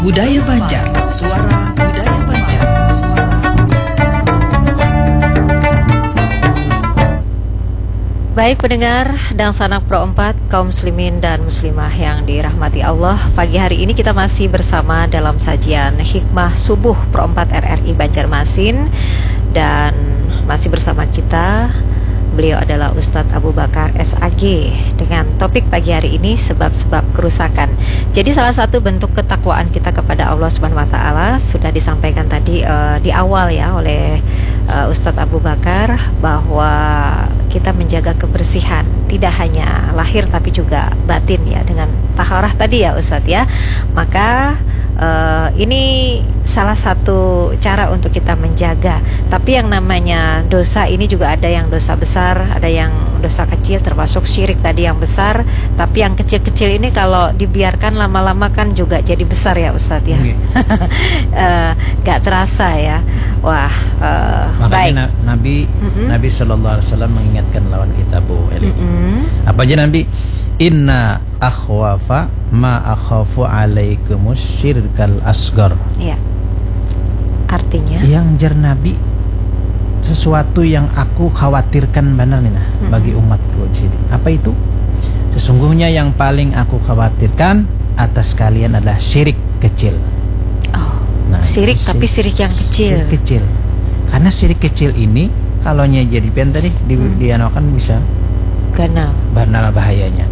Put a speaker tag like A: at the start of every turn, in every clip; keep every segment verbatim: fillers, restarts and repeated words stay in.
A: Budaya Banjar, suara budaya Banjar, suara
B: Baik pendengar dan sanak Pro empat, kaum muslimin dan muslimah yang dirahmati Allah, pagi hari ini kita masih bersama dalam sajian Hikmah Subuh Pro empat R R I Banjarmasin. Dan masih bersama kita, beliau adalah Ustadz Abu Bakar S A G dengan topik pagi hari ini sebab-sebab kerusakan. Jadi salah satu bentuk ketakwaan kita kepada Allah Subhanahu wa taala sudah disampaikan tadi uh, di awal ya oleh uh, Ustadz Abu Bakar, bahwa kita menjaga kebersihan tidak hanya lahir tapi juga batin ya, dengan taharah tadi ya Ustadz ya. Maka Uh, ini salah satu cara untuk kita menjaga. Tapi yang namanya dosa ini juga ada yang dosa besar, ada yang dosa kecil, termasuk syirik tadi yang besar. Tapi yang kecil-kecil ini kalau dibiarkan lama-lama kan juga jadi besar ya Ustadz ya. Okay. uh, Gak terasa ya. Wah, uh,
C: makanya
B: baik.
C: na- Nabi mm-hmm. Nabi Shallallahu Alaihi Wasallam mengingatkan lawan kita, Bu Eli.
B: Mm-hmm.
C: Apa aja Nabi? Inna akhwafa ma akhafu alaikumus syirkal asgar.
B: Iya. Artinya
C: Yang jar Nabi, sesuatu yang aku khawatirkan benar nih nah, mm-hmm. bagi umatku di sini. Apa itu? Sesungguhnya yang paling aku khawatirkan atas kalian adalah syirik kecil.
B: Oh,
C: nah,
B: syirik tapi syirik yang kecil.
C: Syirik kecil. Karena syirik kecil ini kalau nya jadi pian tadi di, hmm. dianakan bisa
B: ganal.
C: Banal bahayanya.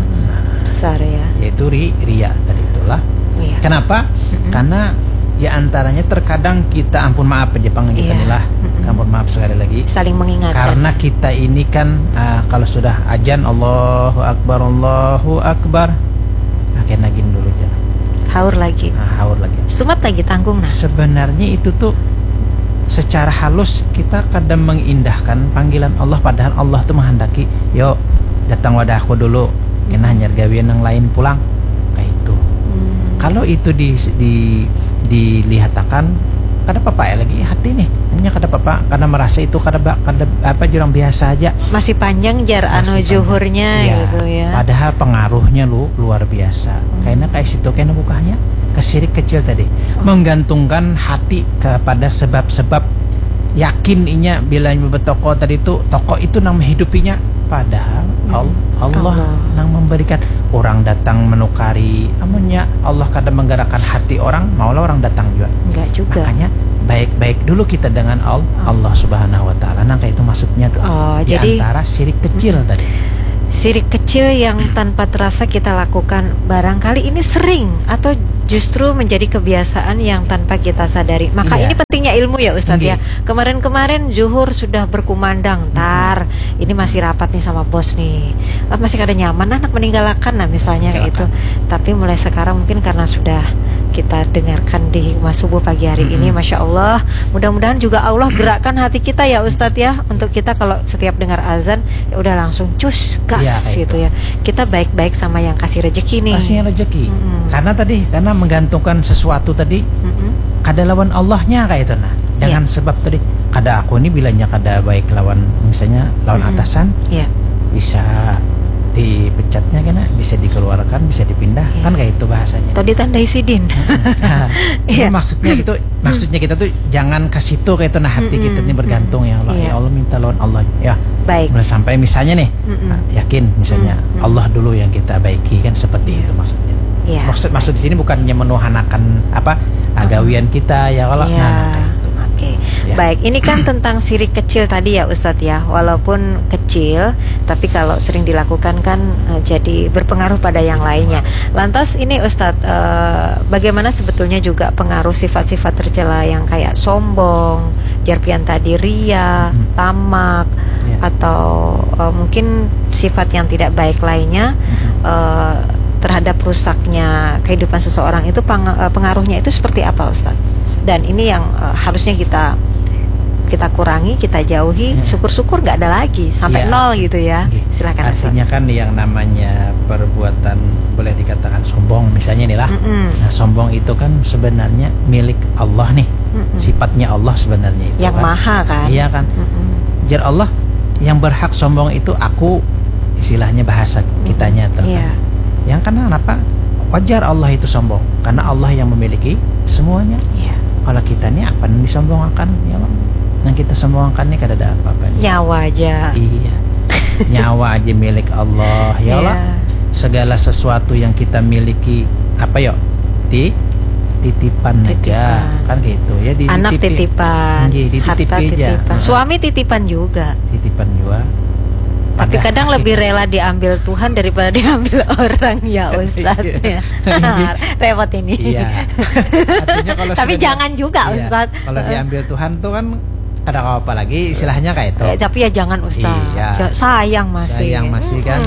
B: Besar ya,
C: yaitu ri, ria tadi itulah.
B: Iya.
C: Kenapa? Mm-hmm. Karena di antaranya terkadang kita ampun maaf aja panggil kita
B: iya.
C: nih lah. Mm-hmm. Ampun maaf sekali lagi.
B: Saling mengingatkan.
C: Karena kita ini kan uh, kalau sudah ajan Allahu Akbar Allahu Akbar, akan nagin dulu aja.
B: Haur lagi.
C: Nah, haur lagi.
B: Sumat lagi tanggung nah.
C: Sebenarnya itu tuh secara halus kita kadang mengindahkan panggilan Allah, padahal Allah tuh menghendaki, yuk datang wadahku dulu. Kena hanya gawian yang lain pulang kayak itu. Hmm. Kalau itu di, di dilihatakan kada apa ya lagi hati nih. Hanya kada apa karena merasa itu kada kada apa jurang biasa aja.
B: Masih panjang jar anu juhurnya ya, gitu ya.
C: Padahal pengaruhnya lu luar biasa. Hmm. Karena kayak situ kena bukanya kesirik kecil tadi. Oh. Menggantungkan hati kepada sebab-sebab, yakin inya bila betoko tadi itu toko itu nang menghidupinya. Padahal hmm. Allah, Allah yang memberikan orang datang menukari, amunnya Allah kadang menggerakkan hati orang, maulah orang datang juga.
B: Enggak juga.
C: Makanya baik-baik dulu kita dengan Allah, oh. Allah Subhanahu Wa Taala. Nah kayak itu maksudnya tuh.
B: Oh,
C: di
B: jadi
C: antara syirik kecil hmm. tadi.
B: Sirik kecil yang tanpa terasa kita lakukan, barangkali ini sering atau justru menjadi kebiasaan yang tanpa kita sadari. Maka iya. ini pentingnya ilmu ya Ustadz ya. Kemarin-kemarin zuhur sudah berkumandang, tar ini masih rapat nih sama bos nih, masih kada nyaman anak meninggalkan nah misalnya kayak itu. Tapi mulai sekarang mungkin karena sudah kita dengarkan di Hikmah Subuh pagi hari mm-hmm. ini, Masya Allah, mudah-mudahan juga Allah gerakkan hati kita ya Ustadz ya, untuk kita kalau setiap dengar azan ya udah langsung cus gas ya, gitu ya. Kita baik-baik sama yang kasih rezeki nih.
C: Kasih rezeki.
B: Mm-hmm. Karena
C: tadi karena menggantungkan sesuatu tadi, mm-hmm. kada lawan Allahnya kayak itu nah. Dengan yeah. sebab tadi kada aku ini bilangnya kada baik lawan misalnya lawan mm-hmm. atasan, yeah. bisa dipecatnya kan, bisa dikeluarkan, bisa dipindah, yeah. kan kayak itu bahasanya.
B: Atau ditandai sidin.
C: Nah, yeah. maksudnya gitu, maksudnya kita tuh jangan ke situ kayak itu nah, hati mm-hmm. kita ini bergantung ya Allah. Yeah. Ya Allah minta lawan Allah ya.
B: Baik.
C: Mulai sampai misalnya nih, mm-hmm. nah, yakin misalnya mm-hmm. Allah dulu yang kita baiki kan seperti yeah. itu maksudnya. Yeah. Maksud maksud di sini bukannya menuhanakan apa agawian kita ya Allah.
B: Yeah.
C: Nah, nah,
B: Oke, okay. ya. Baik. Ini kan tentang sirik kecil tadi ya Ustadz ya. Walaupun kecil, tapi kalau sering dilakukan kan uh, jadi berpengaruh pada yang lainnya. Lantas ini Ustadz, uh, bagaimana sebetulnya juga pengaruh sifat-sifat tercela yang kayak sombong, jarpian tadi, ria, hmm. tamak, ya. Atau uh, mungkin sifat yang tidak baik lainnya hmm. uh, terhadap rusaknya kehidupan seseorang itu peng- uh, pengaruhnya itu seperti apa Ustadz? Dan ini yang uh, harusnya kita kita kurangi, kita jauhi. Ya. Syukur-syukur nggak ada lagi sampai ya. nol gitu ya. Okay. Silakan.
C: Artinya kan yang namanya perbuatan boleh dikatakan sombong misalnya nih lah. Mm-mm. Nah sombong itu kan sebenarnya milik Allah nih. Mm-mm. Sifatnya Allah sebenarnya itu.
B: Yang
C: kan.
B: maha kan.
C: Iya kan. Mm-mm. Jar Allah yang berhak sombong itu aku, istilahnya bahasa kitanya tuh.
B: Yeah.
C: Yang karena kenapa? wajar Allah itu sombong karena Allah yang memiliki semuanya.
B: Iya.
C: Kalau kita nih apa yang disombongkan ya Allah? Yang kita sombongkan nih kada ada apa-apa.
B: Nyawa aja.
C: Iya. Nyawa aja milik Allah ya Allah.
B: Iya.
C: Segala sesuatu yang kita miliki apa yo? Di titipan aja
B: Titipan.
C: kan gitu ya, di
B: Anak
C: dititipi.
B: titipan,
C: Iya, dititipi
B: harta
C: aja.
B: titipan,
C: Nah.
B: suami titipan juga.
C: Titipan juga.
B: Tapi
C: Pada
B: kadang lebih
C: akhirnya-
B: rela diambil Tuhan daripada diambil orang ya Ustadz ya. Repot ini.
C: Iya. Artinya kalau
B: Tapi
C: sudah
B: jangan
C: di-
B: juga
C: iya,
B: Ustadz.
C: Kalau diambil Tuhan tuh kan ada apa lagi istilahnya kayak itu.
B: Eh, tapi ya jangan Ustadz.
C: Iya.
B: Ja- Sayang masih.
C: Sayang masih kan.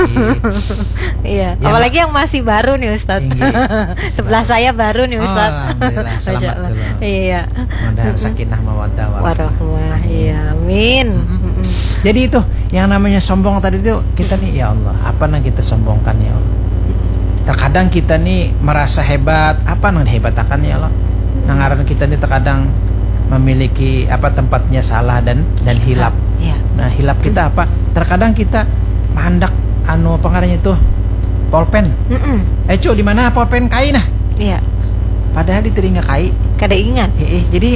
B: Iya.
C: Ya,
B: Apalagi yang masih baru nih Ustadz.
C: Tinggi.
B: Sebelah saya baru nih
C: Oh,
B: Ustadz.
C: alhamdulillah.
B: Masya
C: Selamat
B: Allah.
C: dulu.
B: Iya.
C: Mudah sakinah mawaddah warahmah.
B: Warahmah. Iya. Amin. Mm-mm.
C: Jadi itu yang namanya sombong tadi itu kita nih ya Allah, apa yang kita sombongkan ya Allah. Terkadang kita nih merasa hebat, apa yang dihebatakan ya Allah. Nangaran kita nih terkadang memiliki apa tempatnya salah dan dan hilap.
B: Iya.
C: Nah, hilap kita apa? Terkadang kita mandak anu pengarangnya itu pulpen.
B: Mm-mm.
C: Eh, Cuk, di mana pulpen kai nah?
B: Iya.
C: Padahal di telinga kai.
B: Kada ingat.
C: Eh, eh, jadi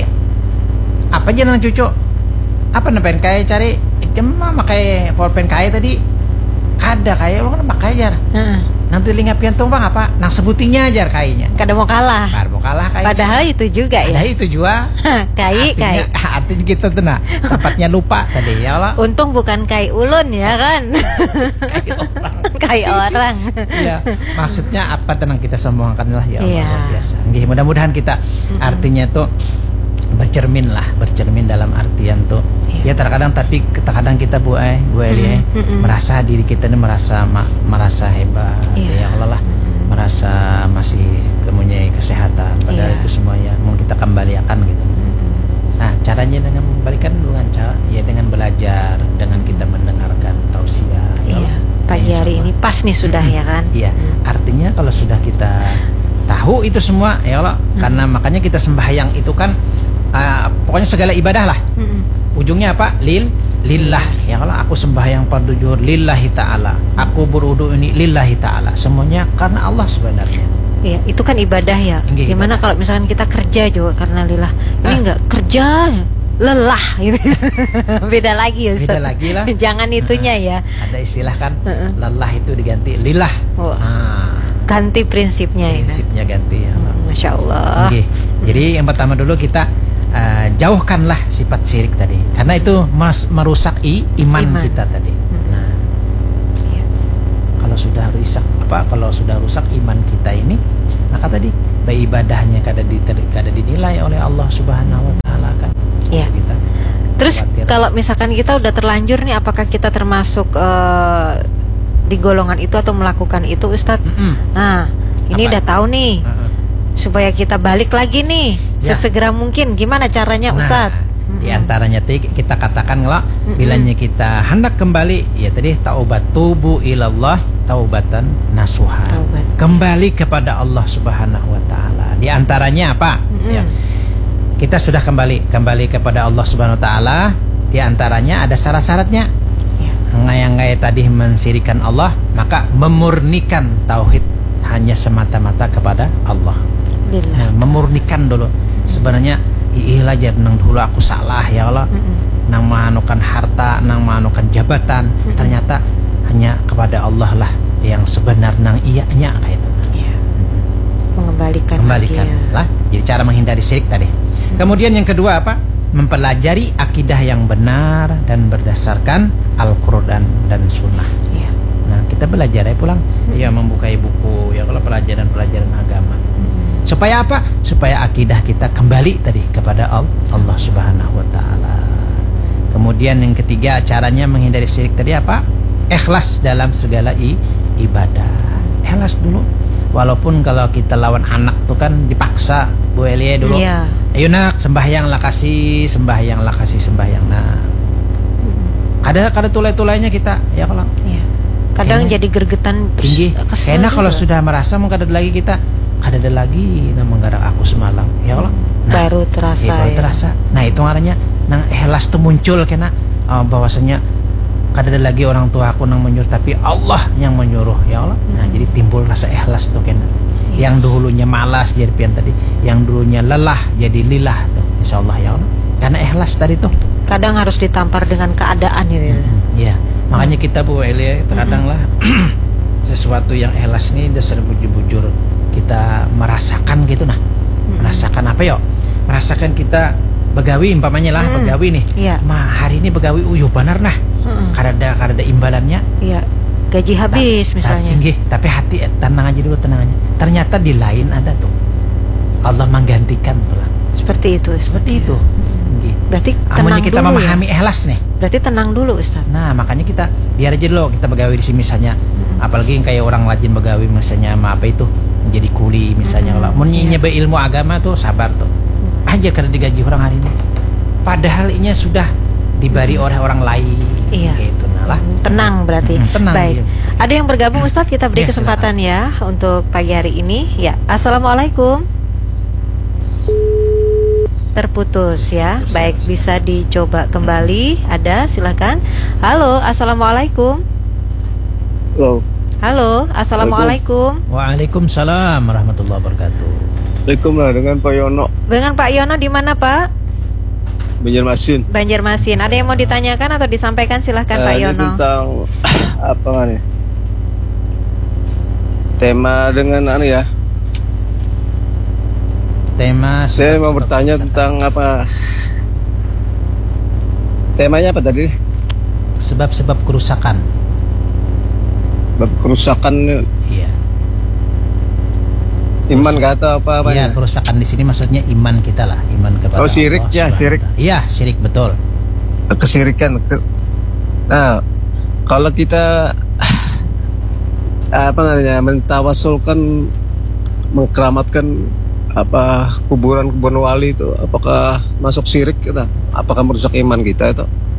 C: apa aja nang cucu? Apa nampen kai cari? Itu mah makai pulpen kai tadi. Kada kai lo kan makai jar.
B: Heeh.
C: Nang telinga piantong bang apa? Nang sebutingnya jar kainya.
B: Kada mau kalah.
C: Karbo kalah kai.
B: Padahal itu juga
C: ada
B: ya.
C: itu juga.
B: Kai kai.
C: Artinya, artinya gitu tuh nah. Tempatnya lupa tadi ya Allah.
B: Untung bukan kai ulun ya kan.
C: Kai orang.
B: Kai orang.
C: Iya, maksudnya apa tenang kita sombongkan lah ya Allah,
B: Iya.
C: luar biasa. Nggih, mudah-mudahan kita artinya tuh bercermin lah, bercermin dalam artian tuh.
B: Iya.
C: Ya terkadang tapi terkadang kita bu eh, bu Eli eh,
B: Mm-mm.
C: merasa diri kita ini merasa ma- merasa hebat,
B: Iya.
C: ya Allah lah, merasa masih mempunyai kesehatan. Padahal
B: Iya.
C: itu semuanya mau kita kembalikan gitu. Nah, caranya dengan membalikan dengan cara ya dengan belajar, dengan kita mendengarkan tausiah. ya
B: Iya.
C: Allah.
B: Pagi
C: Ya,
B: hari
C: insya
B: ini
C: Allah.
B: pas nih sudah ya kan.
C: Iya, artinya kalau sudah kita tahu itu semua ya Allah, karena makanya kita sembahyang itu kan uh, pokoknya segala ibadah lah.
B: Mm-mm.
C: Ujungnya apa? Lil lillah. Ya Allah, aku sembahyang fardu zuhur lillahi taala. Aku berwudu ini lillahi taala. Semuanya karena Allah sebenarnya.
B: Iya, itu kan ibadah ya.
C: Nggih,
B: Gimana
C: ibadah.
B: kalau misalkan kita kerja juga karena lillah. Ini
C: Ah.
B: enggak kerja lelah gitu. Beda lagi ya Ustaz.
C: Beda lagi lah.
B: Jangan itunya ya.
C: Ada istilah kan,
B: Heeh.
C: lelah itu diganti lillah.
B: Oh,
C: Ah,
B: ganti prinsipnya ya. kan?
C: prinsipnya ganti ya Allah.
B: Masya Allah.
C: Oke. Jadi yang pertama dulu kita uh, jauhkanlah sifat syirik tadi, karena itu mas, merusak i, iman,
B: Iman.
C: kita tadi. Nah,
B: Iya.
C: kalau sudah rusak apa? Kalau sudah rusak iman kita ini, maka tadi baik ibadahnya kada diter, kada dinilai oleh Allah Subhanahu Wa Taala kan.
B: Iya.
C: Kita.
B: Terus
C: Khawatir.
B: kalau misalkan kita udah terlanjur nih, apakah kita termasuk eh, di golongan itu atau melakukan itu Ustadz?
C: Mm-mm.
B: Nah, ini
C: Apa?
B: udah tahu nih.
C: Heeh.
B: Supaya kita balik lagi nih
C: Ya.
B: sesegera mungkin. Gimana caranya
C: Nah,
B: Ustadz?
C: di antaranya tadi kita katakan ngelak, bilanya kita hendak kembali, ya tadi taubat tubu ilallah taubatan nasuha.
B: Taubat.
C: Kembali kepada Allah Subhanahu Wa Taala. Di antaranya apa?
B: Mm-mm.
C: Ya, kita sudah kembali kembali kepada Allah Subhanahu Wa Taala. Di antaranya ada syarat-syaratnya.
B: Ya.
C: Ngai-ngai tadi mensirikan Allah, maka memurnikan tauhid hanya semata-mata kepada Allah.
B: Lillah.
C: Nah, memurnikan dulu. Sebenarnya iilah jar nang dulu aku salah ya Allah.
B: Mm-mm.
C: Nang manukan harta, nang manukan jabatan, ternyata hanya kepada Allah lah yang sebenar nang iyanya kayak itu.
B: Ya. Mengembalikan,
C: Kembalikan
B: lagi ya.
C: lah. Jadi cara menghindari syirik tadi. Kemudian yang kedua apa? Mempelajari akidah yang benar dan berdasarkan Al-Quran dan Sunnah.
B: Ya.
C: Nah, kita belajar ya pulang, ya membukai buku ya kalau pelajaran-pelajaran agama. Supaya apa? Supaya akidah kita kembali tadi kepada Al- Allah Subhanahu Wa Taala. Kemudian yang ketiga caranya menghindari syirik tadi apa? Ikhlas dalam segala i- ibadah. Ikhlas dulu. Walaupun kalau kita lawan anak tuh kan dipaksa, Bu Elie dulu.
B: Iya.
C: Ayo nak sembahyang lah kasih, sembahyang lah kasih sembahyang. Nah, kada kada tulai-tulainya kita ya kalau
B: Ya. Kadang
C: Kayaknya
B: jadi gergetan terus
C: tinggi.
B: kesel
C: Karena kalau
B: juga.
C: sudah merasa mau kada ada lagi kita, kada ada lagi nah menggarak aku semalam. Ya Allah. Nah,
B: baru terasa
C: iya, baru
B: ya.
C: terasa. Nah, itu artinya nang ikhlas tuh muncul kena uh, bahwasanya kada ada lagi orang tua aku yang menyuruh, tapi Allah yang menyuruh ya Allah. Nah jadi timbul rasa ikhlas tuh kan. Yang dulunya malas jadi pian tadi, yang dulunya lelah jadi lilah tuh, insya Allah ya Allah. Karena ikhlas tadi tuh.
B: Kadang harus ditampar dengan keadaan gitu.
C: Hmm, ya, makanya kita Bu Elia terkadang lah sesuatu yang ikhlas ini dasar bujur-bujur kita merasakan gitu nah. Merasakan apa yo? Merasakan kita begawi umpamanya lah,
B: Hmm.
C: begawi nih.
B: Iya.
C: Mah hari ini begawi uyuh benar nah.
B: Mm-mm.
C: Karena karena imbalannya
B: Iya. Gaji habis
C: Ta-
B: misalnya.
C: ta- inggih, tapi hati eh, tenang aja dulu, tenang aja. Ternyata di lain ada tuh Allah menggantikan pula.
B: Seperti itu.
C: Seperti itu. Inggih.
B: Berarti tenang
C: Amunnya kita
B: dulu
C: memahami
B: ya.
C: ikhlas nih.
B: Berarti tenang dulu Ustaz.
C: Nah, makanya kita biar aja dulu kita begawi di sini misalnya. Apalagi yang kayak orang rajin begawi misalnya sama apa itu menjadi kuli misalnya. Kalau mau nyebe ilmu agama tuh sabar tuh. Aja karena digaji orang hari ini. Padahal ini sudah diberi oleh orang lain.
B: Iya.
C: Gitu nah lah.
B: Tenang berarti.
C: Mm, tenang,
B: Baik.
C: iya.
B: Ada yang bergabung Ustadz, kita beri
C: Ya,
B: kesempatan ya untuk pagi hari ini. Ya, Assalamualaikum. Terputus ya.
C: Terputus,
B: Baik,
C: ya.
B: bisa dicoba kembali. Ada, silakan. Halo, Assalamualaikum.
D: Halo.
B: Halo, Assalamualaikum.
C: Waalaikumsalam warahmatullahi wabarakatuh.
D: Waalaikumsalam dengan Pak Yono
B: Dengan Pak Yono di mana Pak?
D: Banjarmasin.
B: Banjarmasin. Ada yang mau ditanyakan atau disampaikan? Silahkan Pak
D: Eh, ini
B: Yono.
D: tentang apa nih? Tema dengan anu ya.
C: Tema
D: Saya mau
C: sebab-sebab
D: bertanya
C: kerusakan.
D: tentang apa? Temanya apa tadi?
C: sebab-sebab kerusakan.
D: Bab kerusakan
C: Iya.
D: iman kata apa apa
C: Iya, kerusakan di sini maksudnya iman kita lah, iman kepada
D: Oh, syirik
C: Allah
D: ya,
C: Subhanahu
D: syirik.
C: wa ta'ala. Iya, syirik betul.
D: Kesirikan. Ke- Nah, kalau kita apa namanya mentawasulkan, mengkeramatkan apa kuburan-kuburan wali itu, apakah masuk syirik kita? Apakah merusak iman kita itu?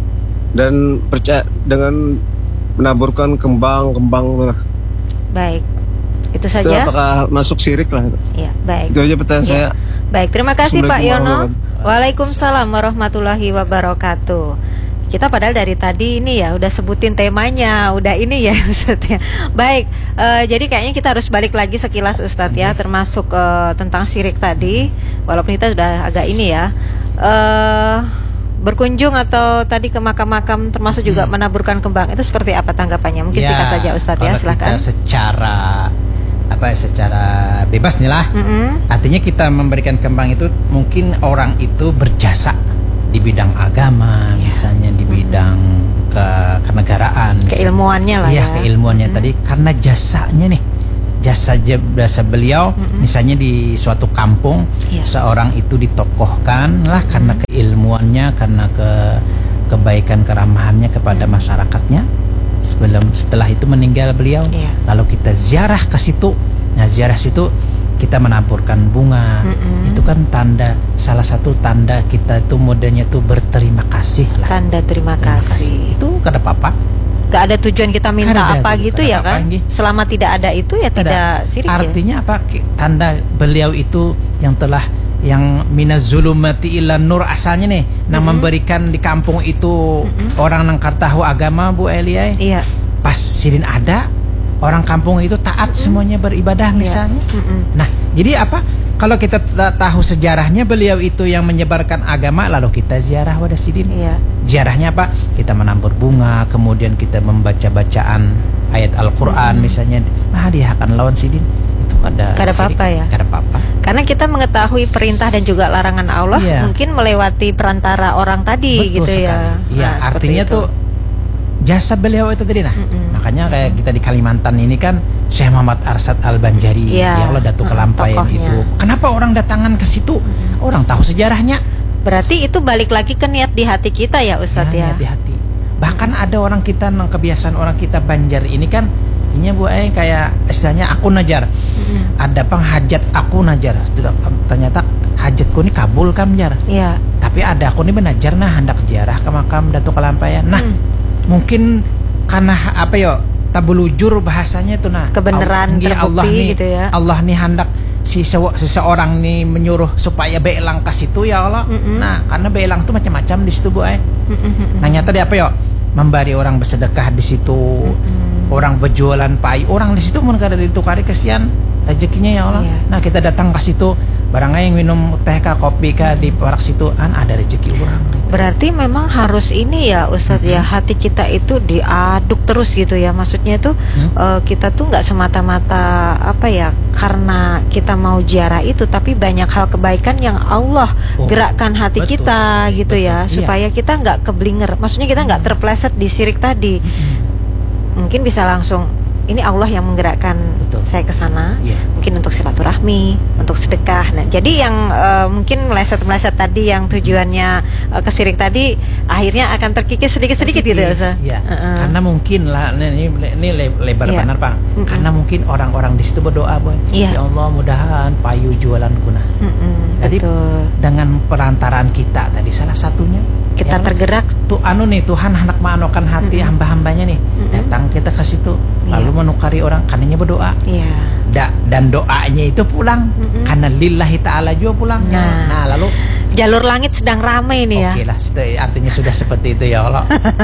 D: Dan percaya dengan menaburkan kembang-kembang
B: Baik. Itu
D: itu
B: saja.
D: apakah masuk syirik lah?
B: Ya, baik.
D: Itu aja pertanyaan
B: Ya.
D: saya.
B: Baik, terima kasih Pak
D: Assalamualaikum
B: Yono.
D: warahmatullahi
B: Waalaikumsalam warahmatullahi wabarakatuh. Kita padahal dari tadi ini ya udah sebutin temanya, udah ini ya Ustadz ya. Baik, eh, jadi kayaknya kita harus balik lagi sekilas Ustadz ya, termasuk eh, tentang syirik tadi. Walaupun kita sudah agak ini ya, eh, berkunjung atau tadi ke makam-makam termasuk juga menaburkan kembang. Itu seperti apa tanggapannya? Mungkin
C: Ya,
B: singkat saja Ustadz ya,
C: kalau
B: silakan.
C: Kita secara apa ya, secara bebas nih lah.
B: Mm-mm.
C: Artinya kita memberikan kembang itu mungkin orang itu berjasa di bidang agama, misalnya di bidang ke kenegaraan, misalnya.
B: Keilmuannya lah
C: Iya,
B: ya.
C: keilmuannya tadi karena jasanya nih. Jasa jasa beliau misalnya di suatu kampung
B: Iya.
C: seorang itu ditokohkan lah karena keilmuannya, karena ke kebaikan keramahannya kepada masyarakatnya. Sebelum setelah itu meninggal beliau,
B: Iya.
C: lalu kita ziarah ke situ. Nah, ziarah situ kita menaburkan bunga.
B: Mm-mm.
C: Itu kan tanda, salah satu tanda kita itu modelnya tuh berterima kasih lah.
B: Tanda terima
C: Terima
B: kasih.
C: Itu kada apa-apa.
B: Gak ada tujuan kita minta
C: Kada ada
B: apa
C: tujuan,
B: gitu
C: kada
B: ya
C: apa-apa,
B: kan.
C: nggih.
B: Selama tidak ada itu ya
C: Tidak.
B: tidak sirik ya.
C: Artinya apa? Ki- Tanda beliau itu yang telah yang minaz zulumati ila nur asalnya nih, yang memberikan di kampung itu orang nang tahu agama Bu Elia.
B: Iya.
C: Pas sidin ada orang kampung itu taat semuanya beribadah misalnya.
B: Mm-mm.
C: Nah, jadi apa? Kalau kita ta- tahu sejarahnya beliau itu yang menyebarkan agama, lalu kita ziarah wadah sidin.
B: Iya.
C: Ziarahnya apa? Kita menambur bunga, kemudian kita membaca bacaan ayat Al-Qur'an misalnya. Ah, dia akan lawan sidin. Itu kada
B: Kada
C: sirik,
B: apa-apa ya?
C: Kada apa-apa.
B: Karena kita mengetahui perintah dan juga larangan Allah,
C: Iya.
B: mungkin melewati perantara orang tadi
C: Betul
B: gitu
C: sekali.
B: ya.
C: Iya,
B: Nah, seperti
C: artinya
B: itu.
C: tuh jasa beliau itu tadi nah.
B: Mm-mm.
C: Makanya kayak kita di Kalimantan ini kan Syekh Muhammad Arsad Al-Banjari,
B: Iya.
C: ya Allah Datuk
B: Mm,
C: Kelampaian
B: tokohnya.
C: itu. Kenapa orang datangan ke situ? Orang tahu sejarahnya.
B: berarti itu balik lagi ke niat di hati kita ya Ustadz ya.
C: Hati-hati. Bahkan ada orang kita nang kebiasaan orang kita Banjar ini kan ini Bu eh kayak istilahnya aku najar. Ada penghajat aku najar. Sudah ternyata hajatku ini kabul kam jar.
B: Iya.
C: Tapi ada aku ini benajar nah hendak ziarah ke makam Datuk Kelampaian. Nah,
B: Hmm.
C: mungkin karena apa yo tabulujur bahasanya itu nah
B: Kebenaran
C: Allah,
B: terbukti
C: Allah nih,
B: gitu ya.
C: Allah nih hendak si sewa- seseorang nih menyuruh supaya beelang ke situ ya Allah.
B: Mm-mm.
C: Nah, karena beelang tuh macam-macam di situ Bu eh.
B: Mm-mm.
C: Nah, nyata dia apa yo? memberi orang bersedekah di situ,
B: Mm-mm.
C: orang berjualan payu, orang di situ mun kada ditukari kesian rezekinya ya Allah.
B: Iya.
C: Nah kita datang ke situ, barangnya yang minum teh kah, kopi kah di parak situ, an ada rezeki orang.
B: Berarti memang harus ini ya Ustadz ya, hati kita itu diaduk terus gitu ya. Maksudnya tuh eh, kita tuh nggak semata-mata apa ya karena kita mau ziarah itu, tapi banyak hal kebaikan yang Allah
C: Oh,
B: gerakkan hati
C: betul
B: kita
C: sekali,
B: gitu
C: betul.
B: ya,
C: Iya.
B: supaya kita nggak keblinger. Maksudnya kita nggak terpleset di syirik tadi. Mungkin bisa langsung ini Allah yang menggerakkan
C: Betul.
B: saya ke sana.
C: Iya.
B: Mungkin untuk silaturahmi, untuk sedekah. Nah, jadi yang eh, mungkin meleset-meleset tadi yang tujuannya eh, ke syirik tadi akhirnya akan terkikis sedikit-sedikit gitu ya, Ustaz?
C: Ya,
B: Heeh.
C: karena mungkin lah ini ini le- lebar
B: Iya.
C: benar Pak.
B: Mm-mm.
C: Karena mungkin orang-orang di situ berdoa, boy.
B: Iya.
C: Ya Allah, mudahan payu jualanku nah.
B: Mm-mm,
C: Jadi
B: betul.
C: dengan perantaraan kita tadi salah satunya
B: Kita
C: ya,
B: tergerak.
C: tuh anu nih Tuhan hendak manokan hati
B: Mm-mm.
C: hamba-hambanya nih.
B: Mm-mm.
C: Datang kita ke situ
B: Iya.
C: lalu menukari orang kanannya berdoa.
B: Iya.
C: Da, dan doanya itu pulang
B: Mm-mm.
C: karena lillahi ta'ala juga pulangnya.
B: Nah.
C: Nah, lalu
B: Jalur langit sedang ramai nih ya.
C: oke lah, situ- artinya sudah seperti itu ya Allah.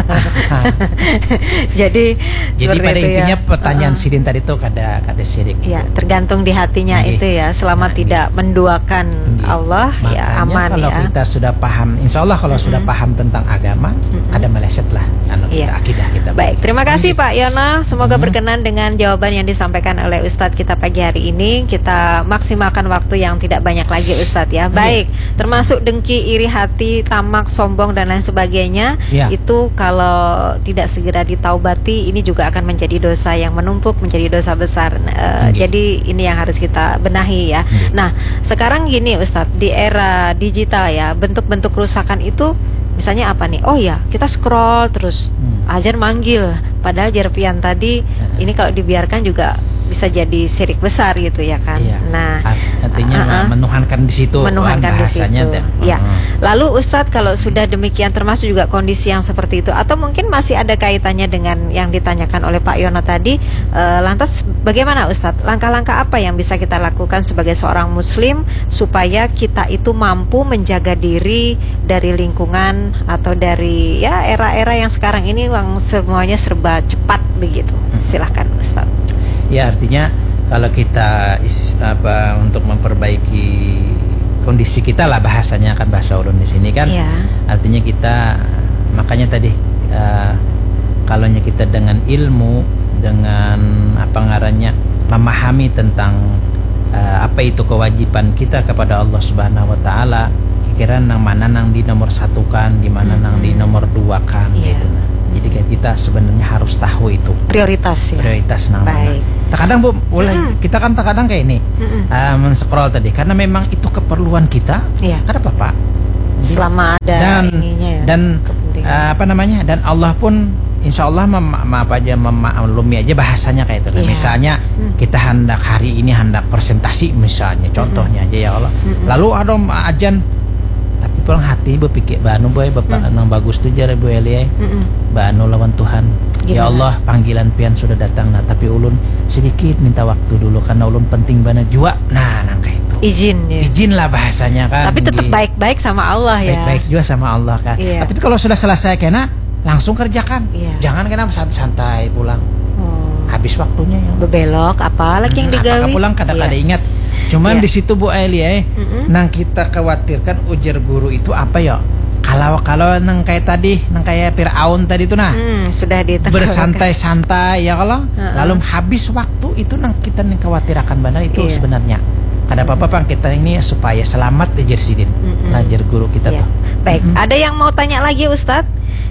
B: Jadi
C: Jadi
B: seperti
C: pada
B: itu ya.
C: intinya pertanyaan
B: Heeh.
C: Sidin tadi tuh kada kada syirik.
B: Ya, tergantung di hatinya
C: Nggih.
B: itu ya. Selama
C: Nah,
B: tidak menduakan
C: Nggih.
B: Allah ya
C: Makanya
B: aman
C: kalau
B: ya.
C: kita sudah paham, insya Allah kalau sudah paham tentang agama, kada meleset lah anu
B: Iya.
C: kita, akidah kita.
B: Baik, terima kasih Pak Yono. Semoga berkenan dengan jawaban yang disampaikan oleh Ustadz kita pagi hari ini. Kita maksimalkan waktu yang tidak banyak lagi Ustadz ya. Baik, termasuk dengki, iri hati, tamak, sombong dan lain sebagainya.
C: Iya.
B: Itu kalau tidak segera ditaubati, ini juga akan menjadi dosa yang menumpuk, menjadi dosa besar. Eh,
C: Nggih.
B: jadi ini yang harus kita benahi ya.
C: Nggih.
B: Nah, sekarang gini Ustadz, di era digital ya, bentuk-bentuk kerusakan itu misalnya apa nih? Oh ya, kita scroll terus
C: Hmm.
B: ajar manggil, padahal jarpian tadi ini kalau dibiarkan juga bisa jadi syirik besar gitu ya kan.
C: Iya.
B: Nah,
C: Art- artinya
B: uh-uh.
C: menuhankan di situ,
B: menuhankan di situ.
C: bahasanya dah.
B: Ya.
C: Heeh.
B: Lalu Ustadz kalau sudah demikian termasuk juga kondisi yang seperti itu atau mungkin masih ada kaitannya dengan yang ditanyakan oleh Pak Yono tadi, eh, lantas bagaimana Ustadz? Langkah-langkah apa yang bisa kita lakukan sebagai seorang muslim supaya kita itu mampu menjaga diri dari lingkungan atau dari ya era-era yang sekarang ini yang semuanya serba cepat begitu. Silahkan Ustadz.
C: Ya, artinya kalau kita is, apa untuk memperbaiki kondisi kita lah, bahasanya kan bahasa ulun di sini kan.
B: Iya.
C: Artinya kita, makanya tadi uh, kalau kita dengan ilmu, dengan apa ngarannya memahami tentang uh, apa itu kewajiban kita kepada Allah Subhanahu wa taala, kira nang mana nang di nomor satu kan, di mana nang di nomor dua kan
B: Iya.
C: gitu. Jadi kayak kita sebenarnya harus tahu itu
B: Prioritas ya.
C: prioritas nang mana.
B: Baik.
C: Terkadang Bu, boleh kita kan terkadang kayak ini
B: Mm-mm.
C: uh, men-scroll tadi karena memang itu keperluan kita.
B: Iya.
C: Karena apa Pak?
B: Selama ada
C: dan
B: ininya ya,
C: dan
B: kepentingan.
C: uh, apa namanya? Dan Allah pun insya Allah mem- maaf aja memaklumi aja bahasanya kayak itu.
B: Iya.
C: Misalnya
B: Hmm.
C: kita hendak hari ini hendak presentasi misalnya, contohnya aja ya Allah.
B: Mm-mm.
C: Lalu ada ajan tapi pulang hati berpikir banu boy bapak nang bagus tuh jar Bu Eli.
B: Mm-mm.
C: Banu lawan Tuhan. Ya
B: Gimana?
C: Allah, panggilan pian sudah datang nah, tapi ulun sedikit minta waktu dulu karena ulun penting banget jua. Nah, nang kayak itu.
B: Izin ya.
C: Izin lah bahasanya kan.
B: Tapi tetap
C: Nggih.
B: baik-baik sama Allah ya.
C: Baik-baik juga sama Allah kan.
B: Iya.
C: Tapi kalau sudah selesai kena langsung kerjakan.
B: Iya.
C: Jangan kena santai pulang.
B: Hmm.
C: Habis waktunya yang
B: Bebelok apalagi yang
C: Hmm,
B: digawi.
C: apakah pulang kadang-kadang
B: Iya.
C: ingat. Cuman
B: Iya.
C: di situ Bu Eli eh,
B: Mm-mm.
C: nang kita khawatirkan ujar guru itu apa ya? Kalau kalau nang kayak tadi, nang kayak Firaun tadi itu nah.
B: Hmm, sudah ditekankan.
C: Bersantai-santai ya kalau
B: Uh-uh.
C: lalu habis waktu itu nang kita nih khawatir akan benar itu
B: Iya.
C: sebenarnya kada apa-apa Bang, kita ini supaya selamat ajar sidin
B: Mm-mm.
C: ngajar guru kita
B: Iya.
C: tuh.
B: Baik,
C: Mm-mm.
B: ada yang mau tanya lagi Ustadz?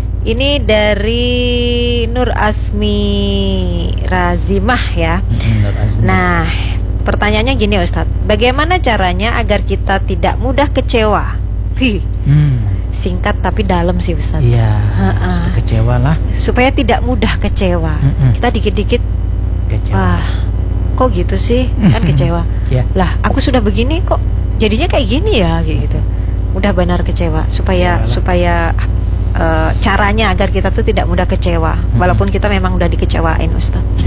B: Ini dari Nur Asmi Razimah ya.
C: Mm, Nur Azmi.
B: Nah, pertanyaannya gini Ustadz, bagaimana caranya agar kita tidak mudah kecewa? Hi,
C: Hmm,
B: singkat tapi dalam sih Ustadz.
C: iya,
B: Ha-ha.
C: sudah kecewa lah,
B: Supaya tidak mudah kecewa.
C: Mm-mm.
B: Kita dikit-dikit,
C: kecewa.
B: wah, kok gitu sih? Kan kecewa.
C: Ya.
B: Lah, aku sudah begini kok jadinya kayak gini ya, kayak gitu. Mudah benar kecewa. Supaya
C: Kecewa lah.
B: supaya eh, caranya agar kita tuh tidak mudah kecewa, walaupun kita memang udah dikecewain Ustadz.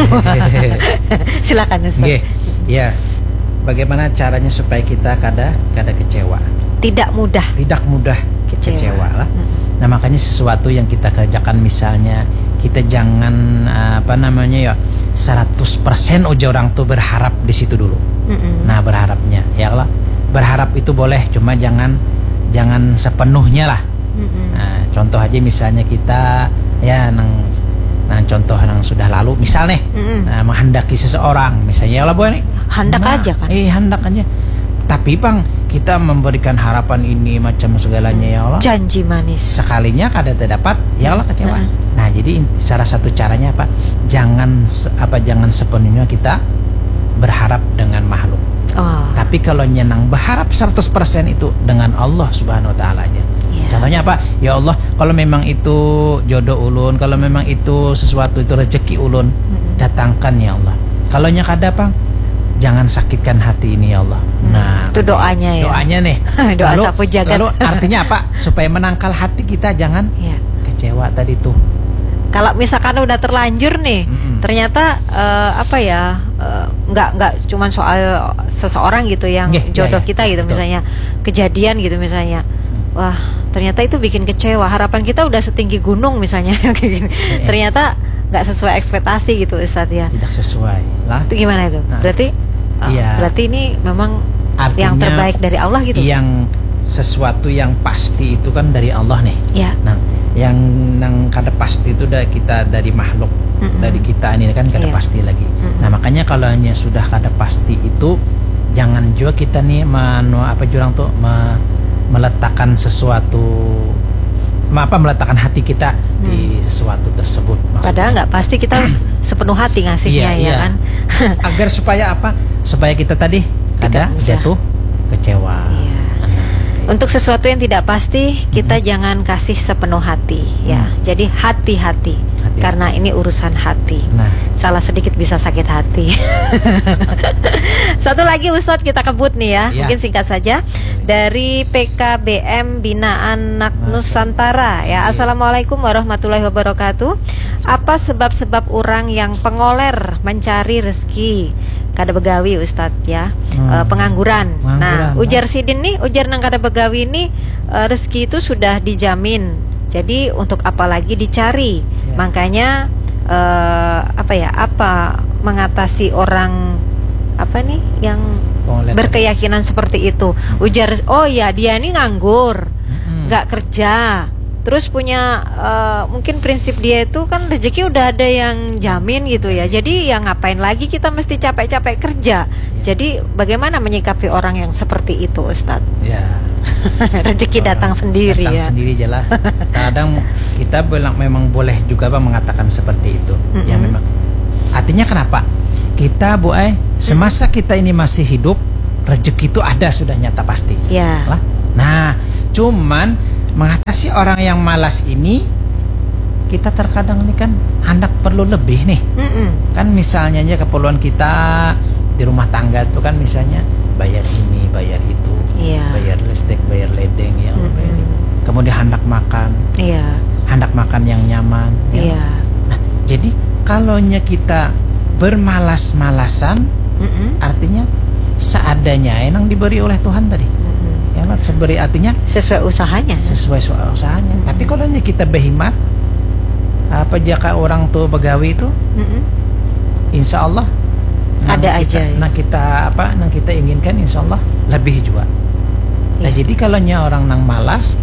B: Silakan Ustadz.
C: Nggih, ya. Bagaimana caranya supaya kita kada kada kecewa?
B: Tidak mudah
C: Tidak mudah
B: kecewa.
C: kecewa lah.
B: Mm.
C: Nah makanya sesuatu yang kita kerjakan, misalnya kita jangan uh, apa namanya ya seratus persen uji orang tuh berharap di situ dulu.
B: Mm-mm.
C: Nah berharapnya ya Allah, berharap itu boleh, cuma jangan jangan sepenuhnya lah.
B: Mm-mm.
C: Nah contoh aja misalnya kita ya nang nah contoh yang sudah lalu misalnya
B: Mm-mm.
C: nah, menghendaki seseorang misalnya ya Allah boleh nih
B: Hendak
C: nah,
B: aja kan.
C: eh hendak aja, tapi bang kita memberikan harapan ini macam segalanya ya Allah,
B: Janji manis.
C: sekalinya kada terdapat ya Allah kecewa.
B: Mm-mm.
C: Nah jadi in- salah satu caranya apa, jangan se- apa jangan sepenuhnya kita berharap dengan makhluk,
B: Oh.
C: tapi kalau nyenang berharap seratus persen itu dengan Allah subhanahu wa ta'ala aja.
B: Iya.
C: Contohnya apa? Ya Allah, kalau memang itu jodoh ulun, kalau memang itu sesuatu itu rezeki ulun,
B: Mm-mm.
C: datangkan ya Allah. Kalau nya kada pang, jangan sakitkan hati ini ya Allah. Nah,
B: itu doanya ya.
C: doanya nih.
B: Doa
C: lalu,
B: sapu jagat.
C: lalu artinya apa? Supaya menangkal hati kita, jangan
B: Iya.
C: kecewa tadi tuh.
B: Kalau misalkan udah terlanjur nih,
C: Mm-mm.
B: ternyata eh, apa ya, eh, nggak nggak cuman soal seseorang gitu yang
C: Nggih,
B: jodoh
C: iya, iya.
B: kita gitu,
C: Betul.
B: misalnya kejadian gitu misalnya, wah ternyata itu bikin kecewa, harapan kita udah setinggi gunung misalnya, kayak gini.
C: Iya.
B: Ternyata nggak sesuai ekspektasi gitu Ustadz ya.
C: Tidak sesuai lah.
B: Itu gimana itu?
C: Nah.
B: Berarti, eh,
C: Iya.
B: berarti ini memang
C: Artinya
B: yang terbaik dari Allah gitu.
C: Yang sesuatu yang pasti itu kan dari Allah nih.
B: Ya.
C: Nah, yang nang kada pasti itu dari kita, dari makhluk,
B: Mm-mm.
C: dari kita ini kan kada
B: Iya.
C: pasti lagi.
B: Mm-mm.
C: Nah makanya kalau hanya sudah kada pasti itu, jangan juga kita nih manu apa jurang tuh me- meletakkan sesuatu, ma- apa meletakkan hati kita di sesuatu tersebut. Maksudnya.
B: Padahal nggak pasti kita sepenuh hati ngasihnya
C: Iya,
B: ya
C: iya.
B: kan.
C: Agar supaya apa? Supaya kita tadi kada
B: mudah.
C: jatuh kecewa.
B: Iya. Untuk sesuatu yang tidak pasti, kita jangan kasih sepenuh hati ya.
C: Hmm.
B: Jadi hati-hati,
C: Hati-hati.
B: karena ini urusan hati.
C: Nah,
B: Salah sedikit bisa sakit hati. Satu lagi Ustadz, kita kebut nih ya.
C: Iya.
B: Mungkin singkat saja dari P K B M Bina Anak Nusantara ya. Assalamualaikum warahmatullahi wabarakatuh. Apa sebab-sebab orang yang pengoler mencari rezeki? Kada begawi Ustadz ya.
C: Hmm.
B: Eh, pengangguran.
C: Pengangguran,
B: Nah,
C: ya.
B: ujar Sidin nih, ujar nang kada begawi ini, eh, rezeki itu sudah dijamin. Jadi untuk apa lagi dicari?
C: Ya.
B: Makanya eh, apa ya? Apa mengatasi orang apa nih yang
C: pengoler.
B: berkeyakinan seperti itu? Ujar, oh ya dia ini nganggur,
C: Mm-mm.
B: nggak kerja. Terus punya eh, mungkin prinsip dia itu kan rezeki udah ada yang jamin gitu ya. Jadi ya ngapain lagi kita mesti capek-capek kerja. Jadi bagaimana menyikapi orang yang seperti itu Ustadz?
C: Ya.
B: Rezeki datang sendiri
C: datang
B: ya.
C: sendiri aja lah. Kadang kita bilang memang boleh juga Bang mengatakan seperti itu.
B: Mm-mm.
C: Yang memang artinya kenapa? Kita Bu Ai, semasa kita ini masih hidup, rezeki itu ada sudah nyata pasti.
B: Ya.
C: Lah. Nah, cuman mengatasi orang yang malas ini, kita terkadang ini kan hendak perlu lebih nih.
B: Mm-mm.
C: Kan misalnya aja keperluan kita di rumah tangga itu kan misalnya bayar ini, bayar itu,
B: Iya.
C: bayar listrik, bayar ledeng ya,
B: Mm-mm.
C: bayar ini. Kemudian hendak makan,
B: Iya.
C: hendak makan yang nyaman. ya.
B: Iya.
C: Nah, jadi kalaunya kita bermalas-malasan,
B: Mm-mm.
C: artinya seadanya yang diberi oleh Tuhan tadi.
B: Mm-mm.
C: Ya, lah, seberi artinya
B: Sesuai usahanya.
C: sesuai soal usahanya. Tapi kalau kita berhemat, apa jika orang tuh pegawai itu,
B: Mm-mm.
C: insya Allah nang
B: Ada
C: kita,
B: aja, ya.
C: Nah kita apa, nang kita inginkan insya Allah lebih juga. Nah
B: Iya.
C: jadi kalau nya orang nang malas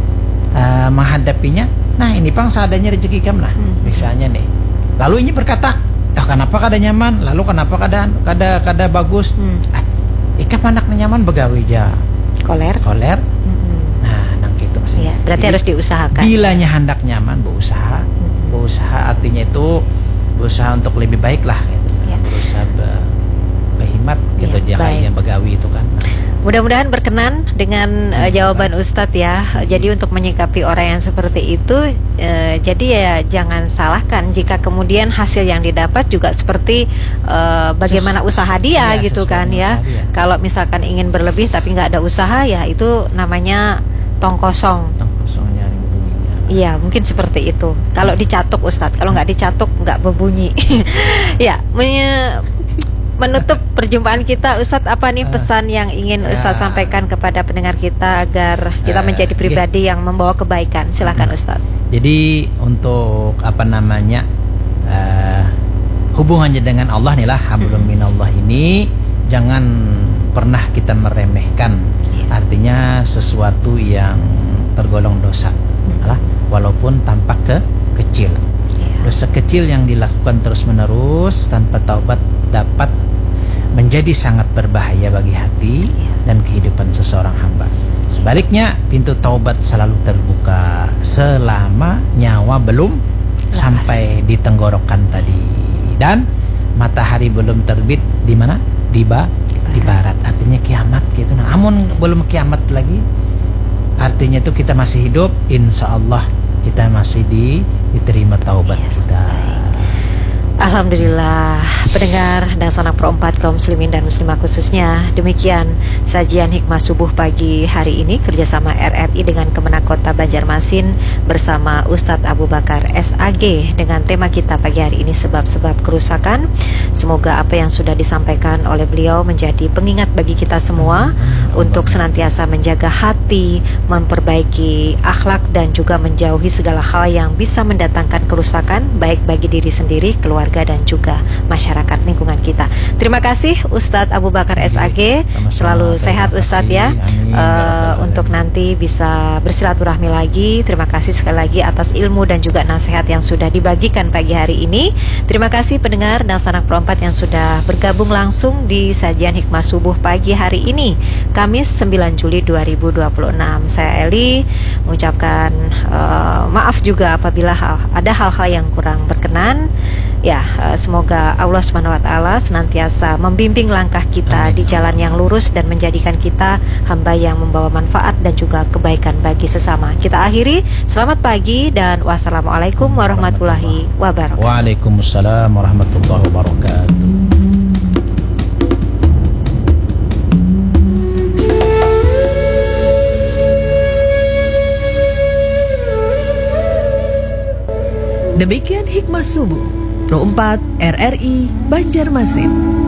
C: uh, menghadapinya, nah ini pang seadanya rezeki kamu lah,
B: Hmm.
C: misalnya nih. Lalu ini berkata, ah kenapa kada nyaman? Lalu kenapa kada kada kada bagus?
B: Hmm.
C: Ah, ikam anak nyaman begawi aja,
B: Koler.
C: koler.
B: Mm-mm.
C: Nah nang gitu maksudnya.
B: Iya, berarti
C: Jadi,
B: harus diusahakan.
C: bilanya hendak nyaman, berusaha,
B: Hmm.
C: berusaha artinya itu berusaha untuk lebih baik lah, gitu.
B: Ya.
C: Berusaha be- berhemat gitu,
B: Ya,
C: dia
B: baik.
C: kayak begawi itu kan.
B: Mudah-mudahan berkenan dengan uh, jawaban Ustadz ya. Jadi untuk menyikapi orang yang seperti itu, uh, jadi ya jangan salahkan jika kemudian hasil yang didapat juga seperti uh, bagaimana
C: Ses-
B: usaha dia
C: Iya,
B: gitu
C: sesuai
B: kan
C: dengan
B: ya.
C: usaha dia.
B: Kalau misalkan ingin berlebih tapi nggak ada usaha ya itu namanya tong kosong.
C: Tong kosong nyaring bunyinya.
B: Iya, mungkin seperti itu. Kalau dicatuk Ustadz, kalau nggak dicatuk nggak berbunyi. Ya, menye- menutup perjumpaan kita, Ustadz, apa nih pesan yang ingin Ustadz
C: Ya.
B: sampaikan kepada pendengar kita agar kita
C: Eh,
B: menjadi pribadi yang membawa kebaikan? Silakan Ustadz.
C: Jadi untuk apa namanya eh, hubungannya dengan Allah nih lah, hablum minallah ini jangan pernah kita meremehkan. Artinya sesuatu yang tergolong dosa, lah, walaupun tampak ke kecil. Dosa kecil yang dilakukan terus-menerus tanpa taubat dapat menjadi sangat berbahaya bagi hati dan kehidupan seseorang hamba. Sebaliknya, pintu taubat selalu terbuka selama nyawa belum sampai di tenggorokan tadi dan matahari belum terbit di mana? Di ba di barat. Artinya kiamat gitu. Nah, amun belum kiamat lagi, artinya itu kita masih hidup, insya Allah kita masih di, diterima taubat kita.
B: Alhamdulillah, pendengar dan sanak pro empat kaum muslimin dan muslimah khususnya, demikian sajian hikmah subuh pagi hari ini kerjasama R R I dengan Kemenak Kota Banjarmasin bersama Ustadz Abu Bakar S A G dengan tema kita pagi hari ini sebab-sebab kerusakan. Semoga apa yang sudah disampaikan oleh beliau menjadi pengingat bagi kita semua untuk senantiasa menjaga hati, memperbaiki akhlak dan juga menjauhi segala hal yang bisa mendatangkan kerusakan baik bagi diri sendiri, keluarga dan juga masyarakat lingkungan kita. Terima kasih Ustadz Abu Bakar S A G.
C: Sama-sama.
B: Selalu
C: Terima
B: sehat Ustadz ya.
C: kasih. Amin.
B: Eh, untuk nanti bisa bersilaturahmi lagi. Terima kasih sekali lagi atas ilmu dan juga nasihat yang sudah dibagikan pagi hari ini. Terima kasih pendengar dan sanak pro empat yang sudah bergabung langsung di sajian hikmah subuh pagi hari ini, Kamis sembilan Juli dua ribu dua puluh enam. Saya Eli mengucapkan eh, maaf juga apabila hal, ada hal-hal yang kurang berkenan. Ya, eh, semoga Allah subhanahu wa taala senantiasa membimbing langkah kita
C: Amin.
B: di jalan yang lurus dan menjadikan kita hamba yang membawa manfaat dan juga kebaikan bagi sesama. Kita akhiri, selamat pagi dan wassalamualaikum warahmatullahi wabarakatuh.
C: Waalaikumsalam warahmatullahi wabarakatuh.
A: Demikian hikmah subuh Pro empat R R I Banjarmasin.